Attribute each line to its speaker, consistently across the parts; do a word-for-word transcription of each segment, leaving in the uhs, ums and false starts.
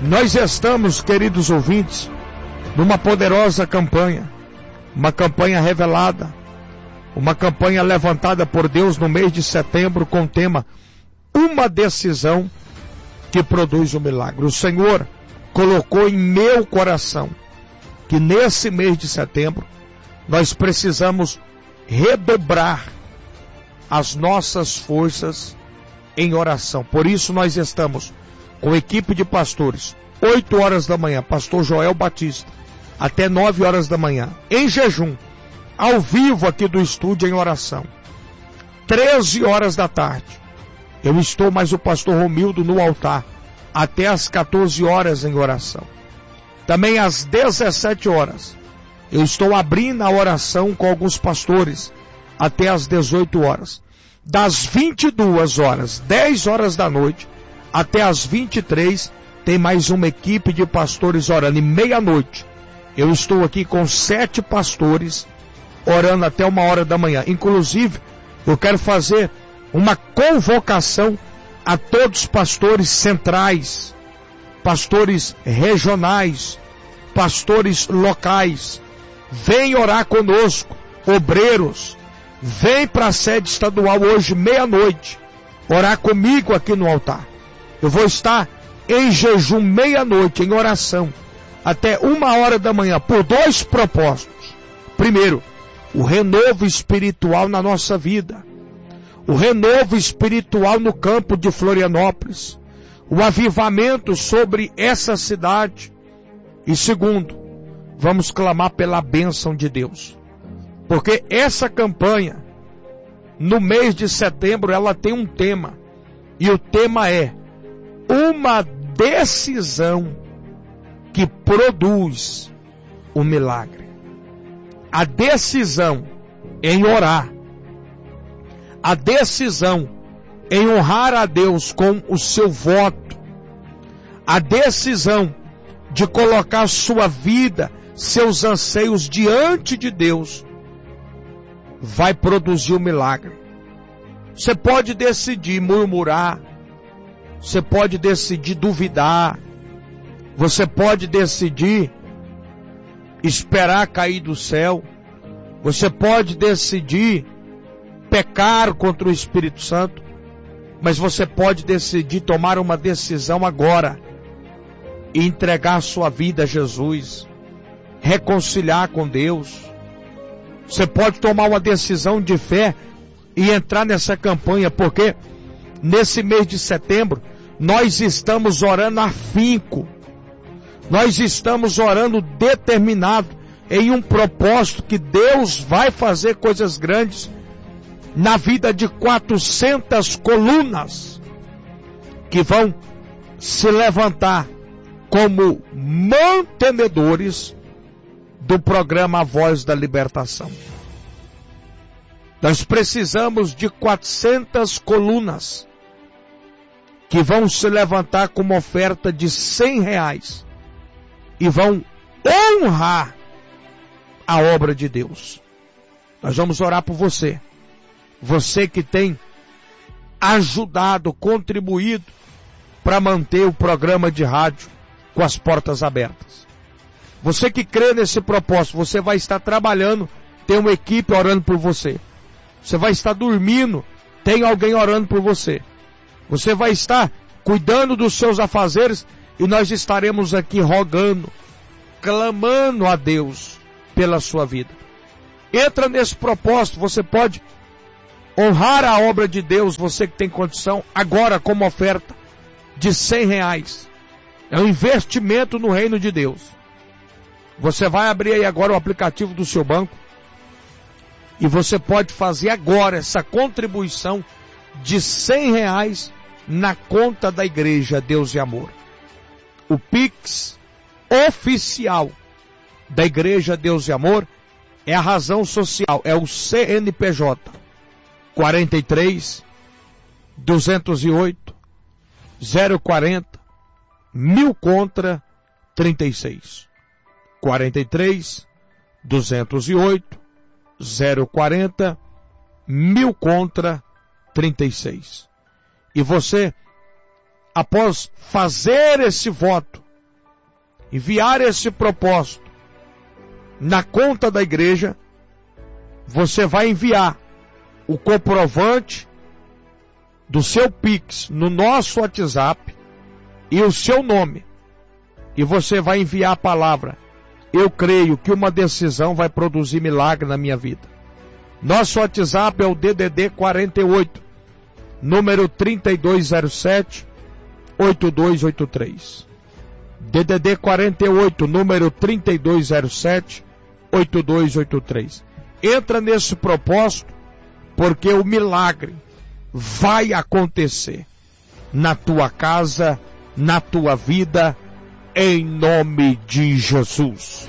Speaker 1: Nós estamos, queridos ouvintes, numa poderosa campanha, uma campanha revelada, uma campanha levantada por Deus no mês de setembro com o tema Uma Decisão que Produz o Milagre. O Senhor colocou em meu coração que nesse mês de setembro nós precisamos redobrar as nossas forças em oração. Por isso nós estamos com a equipe de pastores, oito horas da manhã, pastor Joel Batista, até nove horas da manhã, em jejum, ao vivo aqui do estúdio em oração. treze horas da tarde, eu estou mais o pastor Romildo no altar, até às quatorze horas em oração. Também às dezessete horas, eu estou abrindo a oração com alguns pastores, até às dezoito horas. Das vinte e duas horas, dez horas da noite, até às vinte e três, tem mais uma equipe de pastores orando. E meia-noite, eu estou aqui com sete pastores, orando até uma hora da manhã. Inclusive, eu quero fazer uma convocação a todos os pastores centrais, pastores regionais, pastores locais. Vem orar conosco, obreiros. Vem para a sede estadual hoje, meia-noite, orar comigo aqui no altar. Eu vou estar em jejum meia-noite, em oração, até uma hora da manhã, por dois propósitos. Primeiro, o renovo espiritual na nossa vida. O renovo espiritual no campo de Florianópolis. O avivamento sobre essa cidade. E segundo, vamos clamar pela bênção de Deus. Porque essa campanha, no mês de setembro, ela tem um tema. E o tema é uma decisão que produz o milagre. A decisão em orar. A decisão em honrar a Deus com o seu voto. A decisão de colocar sua vida, seus anseios diante de Deus, vai produzir o milagre. Você pode decidir murmurar, você pode decidir duvidar, você pode decidir esperar cair do céu, você pode decidir pecar contra o Espírito Santo, mas você pode decidir tomar uma decisão agora e entregar sua vida a Jesus, reconciliar com Deus. Você pode tomar uma decisão de fé e entrar nessa campanha, porque nesse mês de setembro nós estamos orando afinco, nós estamos orando determinado em um propósito que Deus vai fazer coisas grandes na vida de quatrocentas colunas que vão se levantar como mantenedores do programa A Voz da Libertação. Nós precisamos de quatrocentas colunas que vão se levantar com uma oferta de cem reais e vão honrar a obra de Deus. Nós vamos orar por você. Você que tem ajudado, contribuído para manter o programa de rádio com as portas abertas. Você que crê nesse propósito, você vai estar trabalhando, tem uma equipe orando por você. Você vai estar dormindo, tem alguém orando por você. Você vai estar cuidando dos seus afazeres e nós estaremos aqui rogando, clamando a Deus pela sua vida. Entra nesse propósito, você pode honrar a obra de Deus, você que tem condição, agora como oferta de cem reais. É um investimento no reino de Deus. Você vai abrir aí agora o aplicativo do seu banco e você pode fazer agora essa contribuição de cem reais na conta da igreja Deus e Amor. O Pix oficial da igreja Deus e Amor é a razão social, é o C N P J quarenta e três, duzentos e oito, zero quarenta, mil contra trinta e seis. quarenta e três, duzentos e oito, zero quarenta, mil contra trinta e seis. E você, após fazer esse voto, enviar esse propósito na conta da igreja, você vai enviar o comprovante do seu Pix no nosso WhatsApp e o seu nome. E você vai enviar a palavra: eu creio que uma decisão vai produzir milagre na minha vida. Nosso WhatsApp é o D D D quarenta e oito, número trinta e dois zero sete, oito dois oito três. D D D quarenta e oito, número trinta e dois zero sete, oito dois oito três. Entra nesse propósito, porque o milagre vai acontecer na tua casa, na tua vida, em nome de Jesus.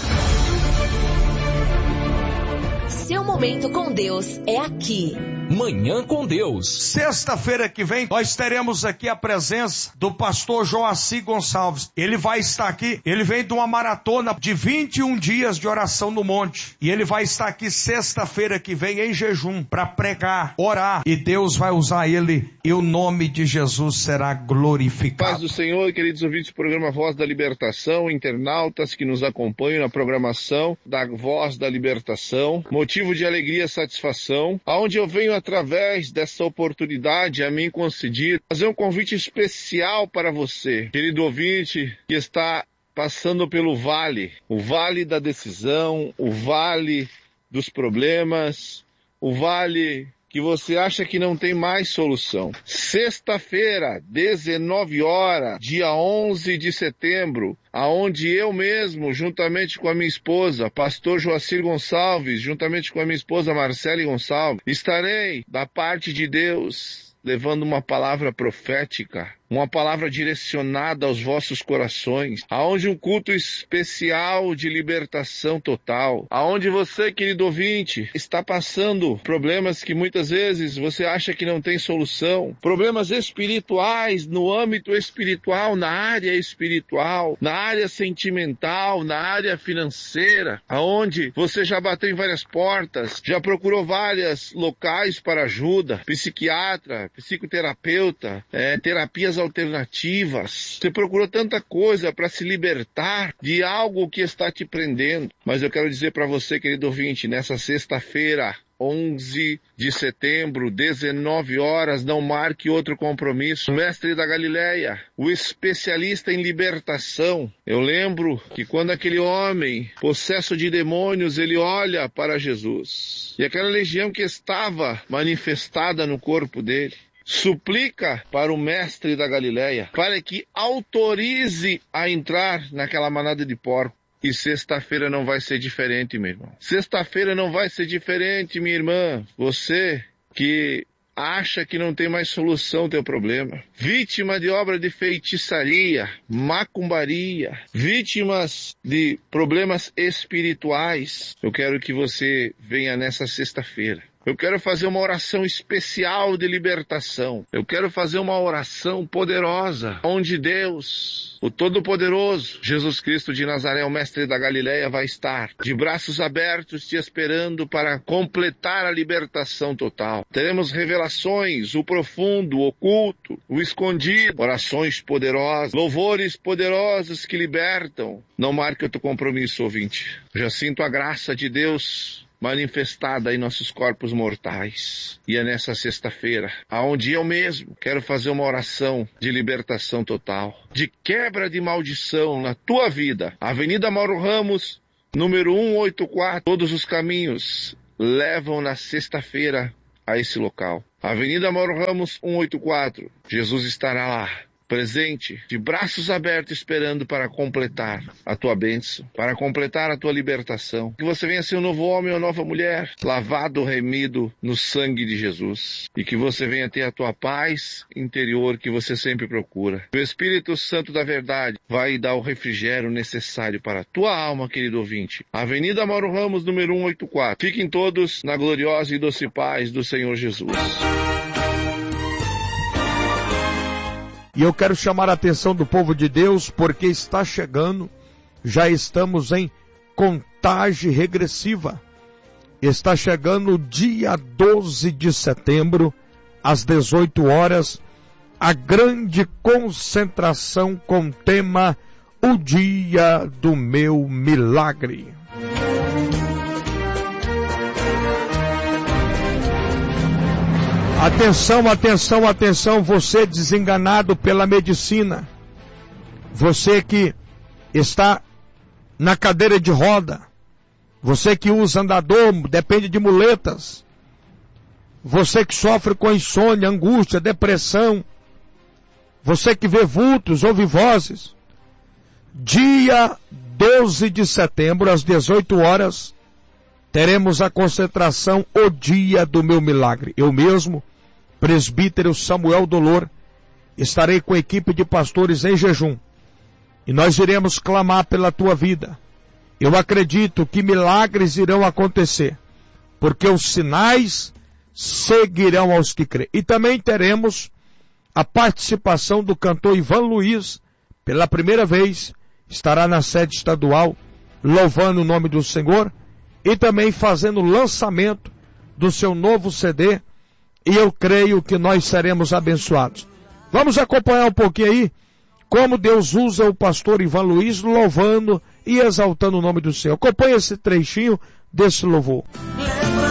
Speaker 2: Seu momento com Deus é aqui.
Speaker 3: Manhã com Deus.
Speaker 1: Sexta-feira que vem, nós teremos aqui a presença do pastor Joaci Gonçalves. Ele vai estar aqui, ele vem de uma maratona de vinte e um dias de oração no monte. E ele vai estar aqui sexta-feira que vem em jejum para pregar, orar. E Deus vai usar ele e o nome de Jesus será glorificado.
Speaker 4: Paz do Senhor, queridos ouvintes do programa Voz da Libertação, internautas que nos acompanham na programação da Voz da Libertação. Motivo de alegria e satisfação, aonde eu venho através dessa oportunidade a mim concedida, fazer um convite especial para você, querido ouvinte, que está passando pelo vale, o vale da decisão, o vale dos problemas, o vale que você acha que não tem mais solução. Sexta-feira, dezenove horas, dia onze de setembro, aonde eu mesmo, juntamente com a minha esposa, pastor Joacir Gonçalves, juntamente com a minha esposa Marcele Gonçalves, estarei da parte de Deus levando uma palavra profética, uma palavra direcionada aos vossos corações, aonde um culto especial de libertação total, aonde você, querido ouvinte, está passando problemas que muitas vezes você acha que não tem solução, problemas espirituais, no âmbito espiritual, na área espiritual, na área sentimental, na área financeira, aonde você já bateu em várias portas, já procurou vários locais para ajuda, psiquiatra, psicoterapeuta, é, terapias alternativas. Você procurou tanta coisa para se libertar de algo que está te prendendo. Mas eu quero dizer para você, querido ouvinte, nessa sexta-feira, onze de setembro, dezenove horas, não marque outro compromisso. O mestre da Galileia, o especialista em libertação. Eu lembro que quando aquele homem, possesso de demônios, ele olha para Jesus, e aquela legião que estava manifestada no corpo dele, suplica para o mestre da Galileia, para que autorize a entrar naquela manada de porcos. E sexta-feira não vai ser diferente, meu irmão. Sexta-feira não vai ser diferente, minha irmã. Você que acha que não tem mais solução ao teu problema, vítima de obra de feitiçaria, macumbaria, vítimas de problemas espirituais, eu quero que você venha nessa sexta-feira. Eu quero fazer uma oração especial de libertação. Eu quero fazer uma oração poderosa, onde Deus, o Todo-Poderoso, Jesus Cristo de Nazaré, o Mestre da Galileia, vai estar de braços abertos te esperando para completar a libertação total. Teremos revelações, o profundo, o oculto, o escondido, orações poderosas, louvores poderosos que libertam. Não marque outro compromisso, ouvinte. Já sinto a graça de Deus manifestada em nossos corpos mortais. E é nessa sexta-feira, aonde eu mesmo quero fazer uma oração de libertação total, de quebra de maldição na tua vida. Avenida Mauro Ramos, número cento e oitenta e quatro, todos os caminhos levam na sexta-feira a esse local. Avenida Mauro Ramos, cento e oitenta e quatro, Jesus estará lá, presente, de braços abertos, esperando para completar a tua bênção, para completar a tua libertação. Que você venha ser um novo homem ou nova mulher, lavado, remido no sangue de Jesus. E que você venha ter a tua paz interior que você sempre procura. O Espírito Santo da verdade vai dar o refrigério necessário para a tua alma, querido ouvinte. Avenida Mauro Ramos, número cento e oitenta e quatro. Fiquem todos na gloriosa e doce paz do Senhor Jesus.
Speaker 1: E eu quero chamar a atenção do povo de Deus, porque está chegando, já estamos em contagem regressiva. Está chegando o dia doze de setembro, às dezoito horas, a grande concentração com o tema o dia do meu milagre. Atenção, atenção, atenção, você desenganado pela medicina, você que está na cadeira de roda, você que usa andador, depende de muletas, você que sofre com insônia, angústia, depressão, você que vê vultos, ouve vozes, dia doze de setembro, às dezoito horas, teremos a concentração O Dia do Meu Milagre. Eu mesmo, presbítero Samuel Dolor, estarei com a equipe de pastores em jejum. E nós iremos clamar pela tua vida. Eu acredito que milagres irão acontecer, porque os sinais seguirão aos que crêem. E também teremos a participação do cantor Ivan Luiz, pela primeira vez, estará na sede estadual, louvando o nome do Senhor, e também fazendo o lançamento do seu novo C D, e eu creio que nós seremos abençoados. Vamos acompanhar um pouquinho aí, como Deus usa o pastor Ivan Luiz, louvando e exaltando o nome do Senhor. Acompanhe esse trechinho desse louvor.